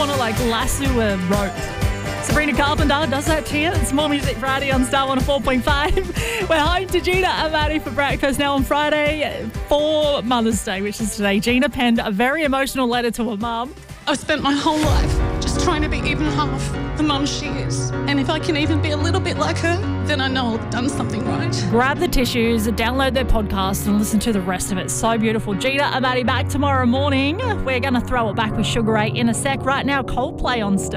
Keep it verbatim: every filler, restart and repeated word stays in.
want to like lasso a rope. Sabrina Carpenter does that to you. It's More Music Friday on Star one oh four point five. We're home to Gina and Maddie for breakfast now on Friday for Mother's Day, which is today. Gina penned a very emotional letter to her mum. I've spent my whole life just trying to be even half the mum she is. And if I can even be a little bit like her, then I know I've done something right. Grab the tissues, download their podcast and listen to the rest of it. So beautiful. Gina and Maddie back tomorrow morning. We're going to throw it back with Sugar Ray in a sec. Right now, Coldplay on Star.